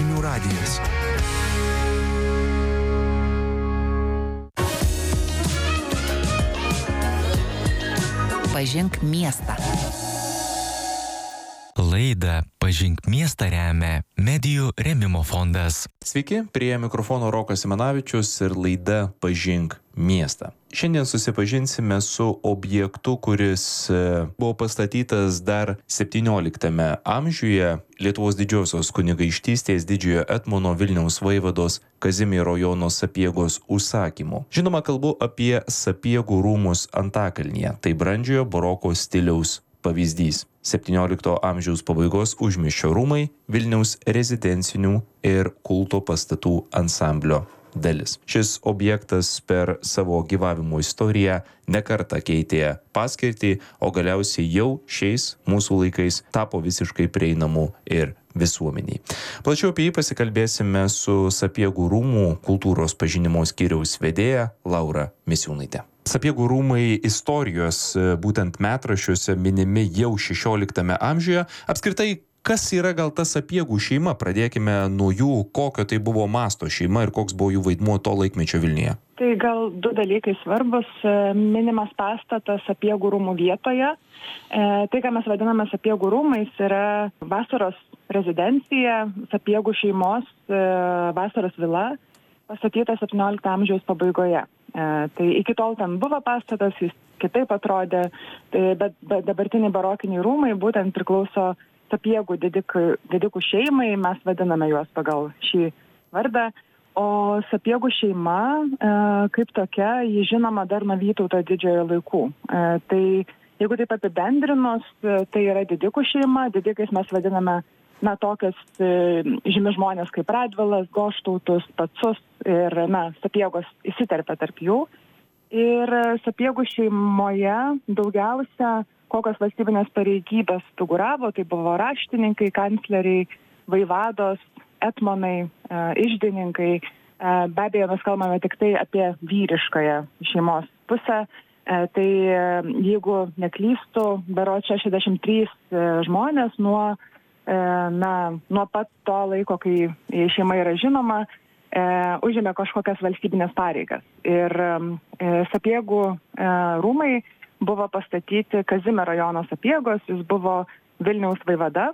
Žinių radijas. Pažink miestą. Laidą Pažink miestą remia Medijų rėmimo fondas. Sveiki, prie mikrofono Rokas Simanavičius ir laida Pažink miestą. Šiandien susipažinsime su objektu, kuris buvo pastatytas dar 17 amžiuje Lietuvos didžiosios kunigaikštystės Didžiojo Etmono Vilniaus vaivados Kazimiero Jono Sapiegos užsakymu. Žinoma, kalbu apie Sapiegų rūmus Antakalnyje. Tai brandžiojo baroko stiliaus pavyzdys. 17 amžiaus pabaigos užmiesčio rūmai Vilniaus rezidencinių ir kulto pastatų ansamblio dalis. Šis objektas per savo gyvavimo istoriją nekartą keitė paskirtį, o galiausiai jau šiais mūsų laikais tapo visiškai prieinamu ir visuomeniai. Plačiau apie jį pasikalbėsime su Sapiegų rūmų kultūros pažinimo skyriaus vedėja Laura Misiūnaitė. Sapiegų rūmai istorijos būtent metraščiuose minimi jau 16 amžiuje. Apskritai, kas yra gal ta Sapiegų šeima? Pradėkime nuo jų, kokio tai buvo masto šeima ir koks buvo jų vaidmuo to laikmečio Vilniuje. Tai gal du dalykai svarbus. Minimas pastatas Sapiegų rūmų vietoje. Tai, ką mes vadiname Sapiegų rūmais, yra vasaros rezidencija, Sapiegų šeimos vasaros vila, pastatyta 17 amžiaus pabaigoje. Tai iki tol ten buvo pastatas, jis kitaip atrodė, bet dabartiniai barokiniai rūmai būtent priklauso Sapiegų didikų šeimai, mes vadiname juos pagal šį vardą, o Sapiegų šeima kaip tokia, ji žinoma dar nuo Vytauto didžiojo laikų. Tai jeigu taip apibendrinus, tai yra didikų šeima, didikais mes vadiname tokias žymi žmonės kaip Radvilas, Goštautus, Pacus ir Sapiegos įsiterpia tarp jų. Ir Sapiegų šeimoje daugiausia kokios valstybinės pareigybės figūravo, tai buvo raštininkai, kancleriai, vaivados, etmonai, iždininkai. Be abejo, mes kalbame tik tai apie vyriškąją šeimos pusę. Tai jeigu neklystu, berods 63 žmonės nuo pat to laiko, kai šeima yra žinoma, užėmė kažkokias valstybinės pareigas. Ir Sapiegų rūmai buvo pastatyti Kazimiero Jono Sapiegos, jis buvo Vilniaus vaivada.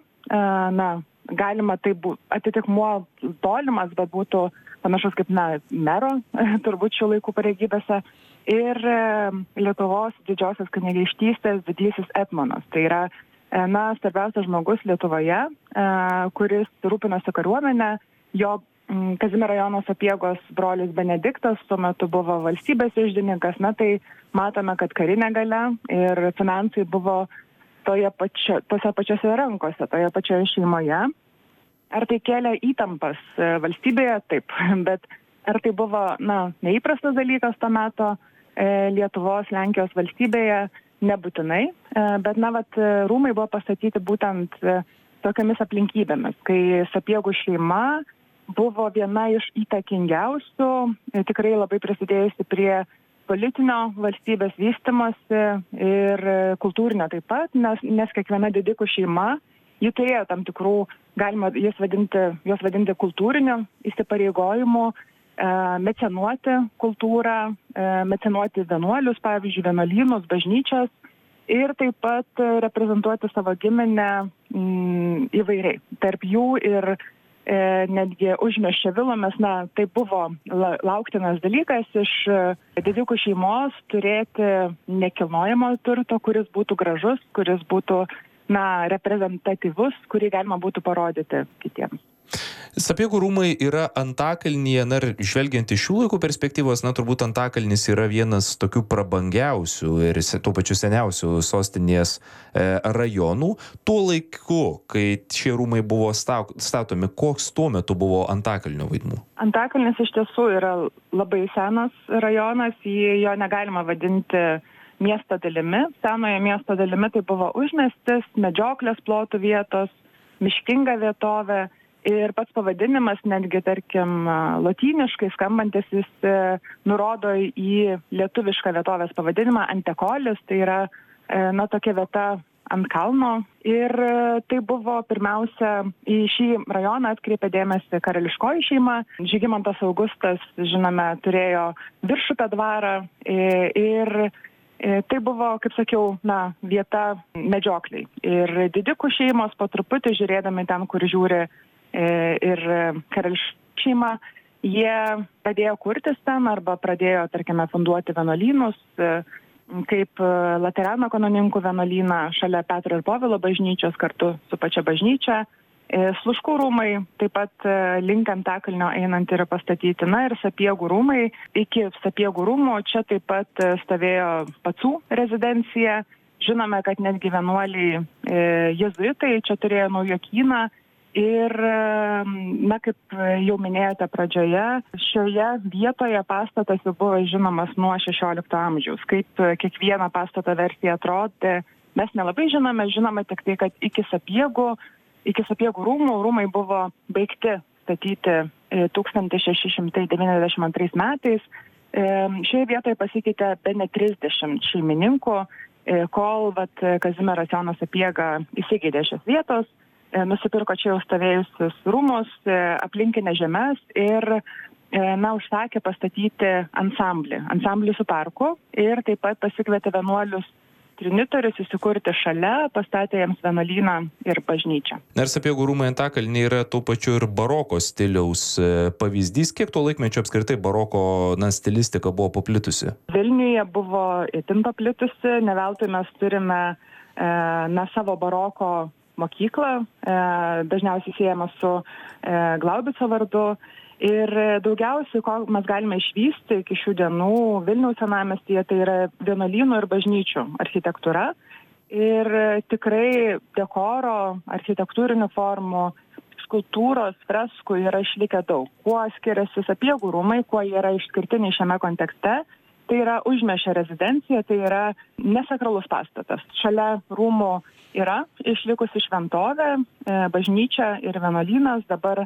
Galima tai atitikmuo tolimas, bet būtų panašus kaip mero, turbūt šių laikų pareigybėse. Ir Lietuvos didžiosios kunigaikštystės didysis etmonas. Tai yra svarbiausias žmogus Lietuvoje, kuris rūpinosi kariuomenę. Jo Kazimiero Jono Sapiegos brolis Benediktas tuo metu buvo valstybės iždininkas. Tai matome, kad karinė galia ir finansai buvo tose pačiose rankose, toje pačioje šeimoje. Ar tai kėlė įtampas valstybėje? Taip. Bet ar tai buvo neįprastas dalykas to meto Lietuvos, Lenkijos valstybėje? Nebūtinai, bet rūmai buvo pastatyti būtent tokiamis aplinkybėmis, kai Sapiegų šeima buvo viena iš įtakingiausių, tikrai labai prisidėjusi prie politinio valstybės vystymosi ir kultūrinio taip pat, nes kiekviena didikų šeima, ji turėjo tam tikrų, galima juos vadinti kultūriniu įsipareigojimu, mecenuoti kultūrą, mecenuoti vienuolius, pavyzdžiui, vienuolynus, bažnyčias ir taip pat reprezentuoti savo giminę įvairiai. Tarp jų ir netgi užmiesčio vilomis, tai buvo lauktinas dalykas iš didikų šeimos turėti nekilnojamo turto, kuris būtų gražus, kuris būtų reprezentatyvus, kurį galima būtų parodyti kitiems. Sapiegų rūmai yra Antakalnyje, ir žvelgiant iš šių laikų perspektyvos, turbūt Antakalnis yra vienas tokių prabangiausių ir tuo pačiu seniausių sostinės rajonų. Tuo laiku, kai šie rūmai buvo statomi, koks tuo metu buvo Antakalnio vaidmuo? Antakalnis iš tiesų yra labai senas rajonas, jo negalima vadinti miesto dalimi. Senojo miesto dalimi tai buvo užmiestis, medžioklės plotų vietos, miškinga vietovė. Ir pats pavadinimas, netgi, tarkim, lotyniškai skambantis, jis nurodo į lietuvišką vietovės pavadinimą Antekolis, tai yra, tokia vieta ant kalno. Ir tai buvo pirmiausia, į šį rajoną atkreipė dėmesį karališkoji šeima. Žygimantas Augustas, žinome, turėjo Viršupio dvarą ir tai buvo, kaip sakiau, vieta medžiokliai. Ir didikų šeimos po truputį žiūrėdami ten, kur žiūri ir karališkoji šeima, jie pradėjo kurtis ten arba pradėjo, tarkime, funduoti vienuolynus, kaip Laterano kanoninkų vienuolyną šalia Petro ir Povilo bažnyčios kartu su pačia bažnyčia. Sluškų rūmai taip pat link Antakalnio einant yra pastatyti. Na ir Sapiegų rūmai. Iki Sapiegų rūmų čia taip pat stovėjo pacų rezidencija. Žinome, kad netgi vienuoliai jėzuitai čia turėjo naujokyną. Ir, kaip jau minėjote pradžioje, šioje vietoje pastatas jau buvo žinomas nuo 16 amžiaus. Kaip kiekviena pastato versija atrodė, mes nelabai žinome tik tai, kad iki Sapiegų rūmai buvo baigti statyti 1692 metais. Šioje vietoje pasikeitė bene 30 šeimininkų, kol Kazimieras Jonas Sapiega įsigeidė šios vietos. Nusipirko čia jau stovėjusius rūmus, aplinkinę žemes ir užsakė pastatyti ansamblį su parku ir taip pat pasikvietė vienuolius trinitorius įsikurti šalia, pastatė jiems vienuolyną ir bažnyčią. Ir Sapiegų rūmai Antakalny yra tuo pačiu ir baroko stiliaus pavyzdys. Kiek tuo laikmečiu apskritai baroko stilistika buvo paplitusi? Vilniuje buvo itin paplitusi, ne veltui mes turime savo baroko mokyklą, dažniausiai siejama su Glaubico vardu. Ir daugiausiai, ko mes galime išvysti iki šių dienų Vilniaus senamiestyje, tai yra vienuolynų ir bažnyčių architektūra. Ir tikrai dekoro, architektūrinių formų, skulptūros, freskų yra išlikę daug. Kuo skiriasi Sapiegų rūmai, kuo jie yra išskirtiniai šiame kontekste, tai yra užmiesčio rezidencija, tai yra nesakralus pastatas. Šalia rūmų yra išlikusi šventovė, bažnyčia ir vienuolynas. Dabar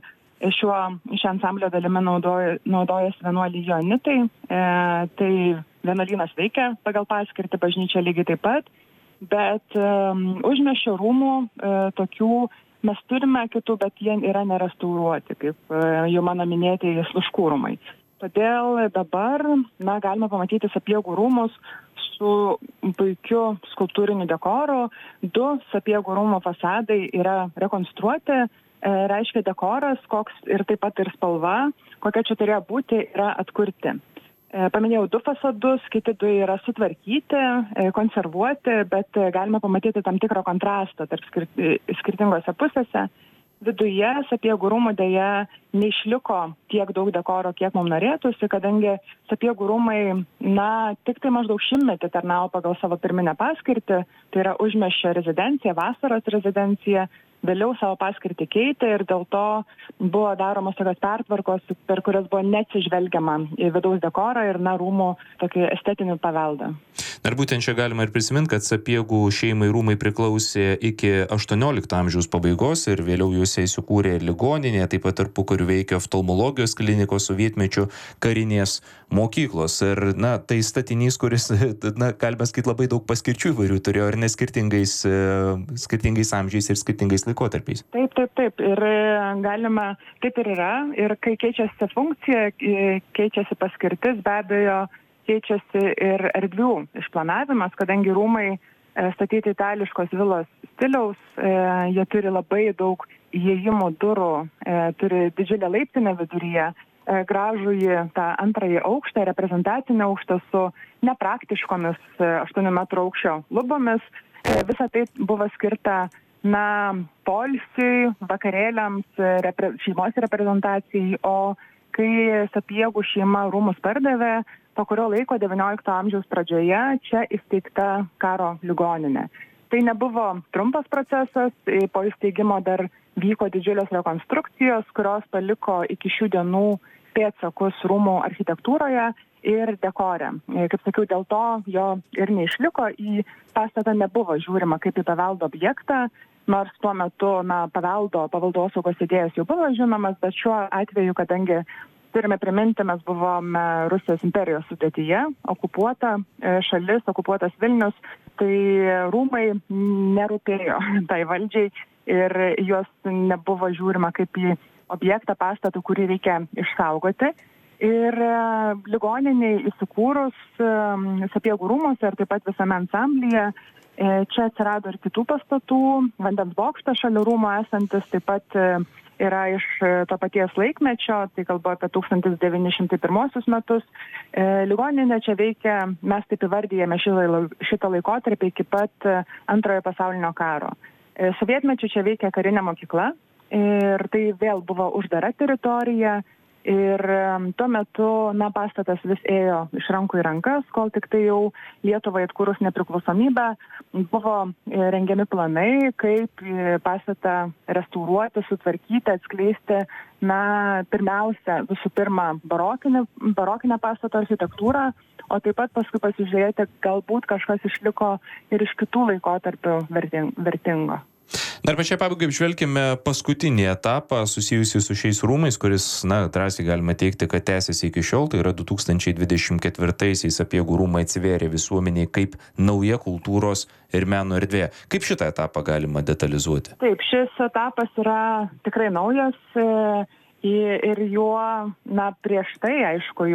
šią ansamblio dalimi naudojasi vienuoliai joanitai. Tai vienuolynas veikia pagal paskirtį, bažnyčia lygiai taip pat. Bet užmiesčio rūmų tokių mes turime kitų, bet jie yra nerestauruoti, kaip jau mano minėtieji Sluškų rūmai. Todėl dabar galime pamatyti Sapiegų rūmus su puikiu skulptūriniu dekoru. 2 Sapiegų rūmų fasadai yra rekonstruoti, reiškia dekoras, koks ir taip pat ir spalva, kokia čia turėjo būti, yra atkurti. Paminėjau 2 fasadus, kiti 2 yra sutvarkyti, konservuoti, bet galime pamatyti tam tikrą kontrastą tarp skirtingose pusėse. Viduje Sapiegų rūmų dėja neišliko tiek daug dekoro, kiek mums norėtųsi, kadangi Sapiegų rūmai, tik tai maždaug 100 metį tarnavo pagal savo pirminę paskirtį, tai yra užmiesčio rezidencija, vasaros rezidencija, vėliau savo paskirtį keitė ir dėl to buvo daromos tokios pertvarkos, per kurias buvo neatsižvelgiama į vidaus dekorą ir rūmų tokį estetinį paveldą. Ir būtent čia galima ir prisiminti, kad Sapiegų šeimai rūmai priklausė iki 18 amžiaus pabaigos ir vėliau juose įsikūrė ir ligoninė, taip pat tarpukariu veikė oftalmologijos klinikos, sovietmečių karinės mokyklos. Ir tai statinys, kuris, galime sakyti, labai daug paskirčių įvairių turėjo ir skirtingais amžiais ir skirtingais laikotarpiais. Taip. Ir galima, taip ir yra. Ir kai keičiasi funkcija, keičiasi paskirtis, be abejo, keičiasi ir erdvių išplanavimas, kadangi rūmai statyti itališkos vilos stiliaus, jie turi labai daug įėjimų durų, turi didžiulę laiptinę viduryje, gražųjį tą antrąjį aukštą, reprezentacinį aukštą su nepraktiškomis 8 metrų aukščio lubomis. Visa tai buvo skirta poilsiui, vakarėliams, šeimos reprezentacijai, o kai Sapiegų šeima rūmus pardavė, po kurio laiko 19 amžiaus pradžioje čia įsteigta karo ligoninė. Tai nebuvo trumpas procesas, po įsteigimo dar vyko didžiulės rekonstrukcijos, kurios paliko iki šių dienų pėdsakus rūmų architektūroje ir dekore. Kaip sakiau, dėl to jo ir neišliko, į pastatą nebuvo žiūrima kaip į paveldo objektą, nors tuo metu paveldosaugos idėjos jau buvo žinomas, bet šiuo atveju, kadangi turime priminti, mes buvome Rusijos imperijos sudėtyje, okupuota šalis, okupuotas Vilnius, tai rūmai nerūpėjo tai valdžiai ir juos nebuvo žiūrima kaip į objektą pastatų, kurį reikia išsaugoti. Ir ligoniniai įsikūrus Sapiegų rūmuose ir taip pat visame ansamblyje, čia atsirado ir kitų pastatų, vandens bokštas šalia rūmo esantis taip pat yra iš to paties laikmečio, tai kalbu apie 1901 metus. Ligoninė čia veikia, mes taip įvardyjame šitą laikotarpį iki pat Antrojo pasaulinio karo. Sovietmečiu čia veikia karinė mokykla ir tai vėl buvo uždara teritorija. Ir tuo metu pastatas vis ėjo iš rankų į rankas, kol tik tai jau Lietuvai atkūrus nepriklausomybę buvo rengiami planai, kaip pastatą restauruoti, sutvarkyti, atskleisti, pirmiausia, visų pirma, barokinę pastato architektūrą, o taip pat paskui pasižiūrėti, galbūt kažkas išliko ir iš kitų laikotarpių vertingo. Dar pačiai pabaigai apžvelkime paskutinį etapą susijusį su šiais rūmais, kuris, drąsiai galima teikti, kad tęsiasi iki šiol, tai yra 2024-aisiais Sapiegų rūmai atsivėrė visuomeniai kaip nauja kultūros ir meno erdvė. Kaip šitą etapą galima detalizuoti? Taip, šis etapas yra tikrai naujas ir juo, prieš tai, aišku,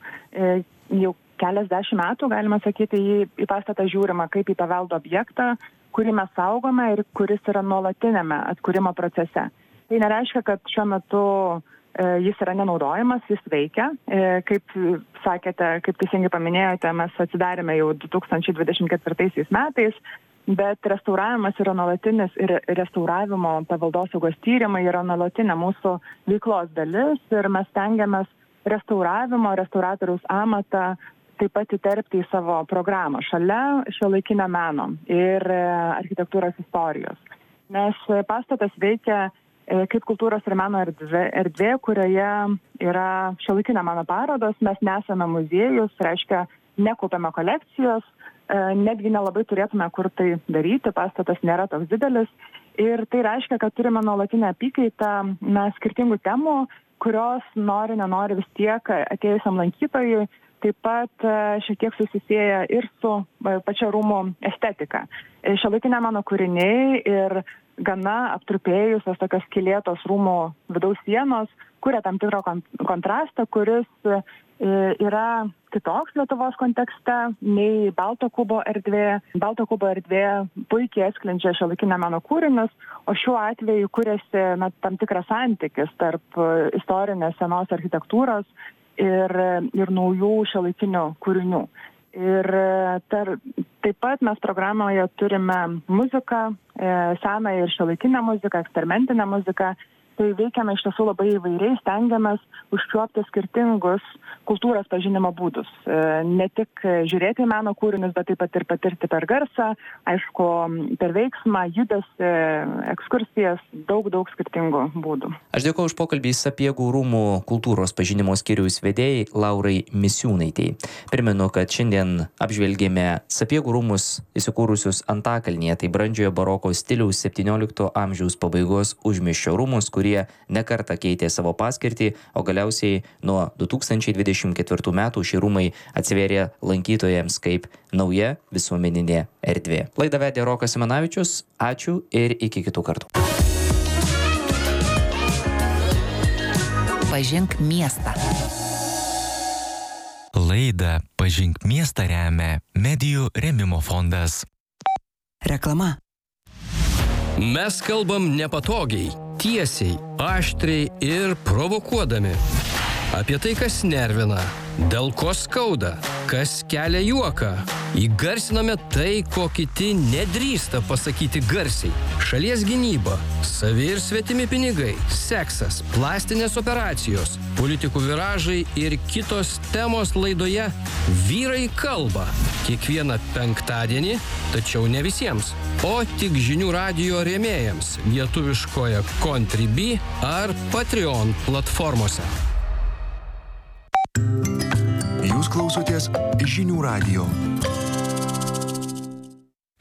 jau keliasdešimt metų, galima sakyti, į pastatą žiūrima kaip į paveldo objektą, kurį mes saugome ir kuris yra nuolatinėme atkūrimo procese. Tai nereiškia, kad šiuo metu jis yra nenaudojamas, jis veikia. Kaip sakėte, kaip teisingai paminėjote, mes atsidarėme jau 2024 metais, bet restauravimas yra nuolatinis ir restauravimo paveldosaugos tyrimai yra nuolatinė mūsų veiklos dalis ir mes stengiamės restauratoriaus amatą taip pat įterpti į savo programą šalia šiuolaikinio meno ir architektūros istorijos. Nes pastatas veikia kaip kultūros ir meno erdvė, kurioje yra šiuolaikinio meno parodos, mes nesame muziejus, reiškia, nekaupiame kolekcijos, netgi nelabai turėtume kur tai daryti, pastatas nėra toks didelis ir tai reiškia, kad turime nuolatinę apykaitą skirtingų temų, kurios nenori vis tiek atėjusiam lankytojui taip pat šiek tiek susisieja ir su pačia rūmų estetika. Šiuolaikinio meno kūriniai ir gana aptrupėjusios tokios skylėtos rūmų vidaus sienos kuria tam tikrą kontrastą, kuris yra kitoks Lietuvos kontekste nei Balto kubo erdvė. Balto kubo erdvė puikiai atskleidžia šiuolaikinio meno kūrinius, o šiuo atveju kuriasi tam tikras santykis tarp istorinės senos architektūros ir naujų šiuolaikinių kūrinių. Ir taip pat mes programoje turime muziką, senąją ir šiuolaikinę muziką, eksperimentinę muziką. Tai veikiame iš tiesų labai įvairiai, stengiamės užčiuopti skirtingus kultūros pažinimo būdus. Ne tik žiūrėti į meno kūrinius, bet taip pat ir patirti per garsą, aišku, per veiksmą, judesį, ekskursijas, daug skirtingų būdų. Aš dėkoju už pokalbį Sapiegų rūmų kultūros pažinimo skyriaus vedėjai Laurai Misiūnaitei. Primenu, kad šiandien apžvelgėme Sapiegų rūmus įsikūrusius Antakalnyje, tai brandžiojo baroko stiliaus 17 amžiaus pabaigos užmiesčio rūmus, kurie nekartą keitė savo paskirtį, o galiausiai nuo 2024 metų šie rūmai atsivėrė lankytojams kaip nauja visuomeninė erdvė. Laidą vedė Rokas Simanavičius, ačiū ir iki kitų kartų. Pažink miestą. Laidą Pažink miestą remia Medijų rėmimo fondas. Reklama. Mes kalbam nepatogiai, tiesiai, aštriai ir provokuodami. Apie tai, kas nervina, dėl ko skauda, kas kelia juoką. Įgarsiname tai, ko kiti nedrįsta pasakyti garsiai. Šalies gynyba, savi ir svetimi pinigai, seksas, plastinės operacijos, politikų viražai ir kitos temos laidoje Vyrai kalba. Kiekvieną penktadienį, tačiau ne visiems, o tik žinių radijo rėmėjams lietuviškoje Contribui ar Patreon platformose. Jūs klausotės žinių radijo.